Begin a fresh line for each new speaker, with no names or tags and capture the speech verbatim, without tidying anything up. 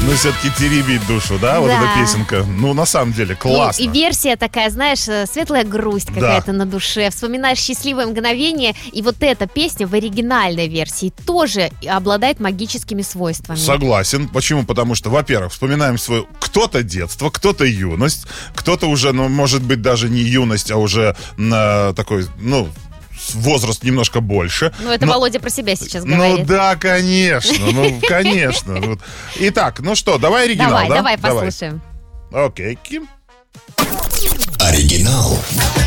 Ну, все-таки теребит душу, да, вот
Да.
эта песенка. Ну, на самом деле, классно.
Ну, и версия такая, знаешь, светлая грусть какая-то на душе. Вспоминаешь счастливое мгновение. И вот эта песня в оригинальной версии тоже обладает магическими свойствами.
Согласен. Почему? Потому что, во-первых, вспоминаем свое кто-то детство, кто-то юность, кто-то уже, ну, может быть, даже не юность, а уже э, такой, ну, возраст немножко больше.
Ну, это
Но...
Володя про себя сейчас говорит.
Ну да, конечно, ну конечно. Вот. Итак, ну что, давай оригинал,
Давай,
да?
давай послушаем.
Окей, Ким.
Оригинал.